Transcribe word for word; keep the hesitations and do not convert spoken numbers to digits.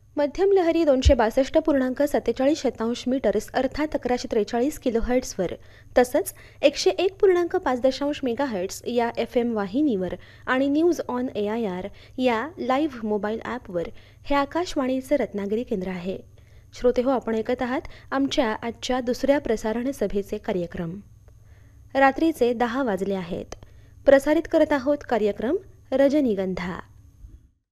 मध्यम लहरी दोनशे बासष्ट पूर्णांक सत्तेचाळीस शतांश मीटर्स अर्थात अकराशे त्रेचाळीस किलोहर्ट्झवर तसंच एकशे एक पूर्णांक पाच दशांश मेगाहर्ट्झ या एफ एम वाहिनीवर आणि news on A I R या लाईव्ह मोबाईल ॲपवर हे आकाशवाणीचं रत्नागिरी केंद्र आहे. श्रोते हो, आपण ऐकत आहात आमच्या आजच्या दुसऱ्या प्रसारण सभेचे कार्यक्रम. रात्रीचे दहा वाजले आहेत. प्रसारित करत आहोत कार्यक्रम रजनीगंधा.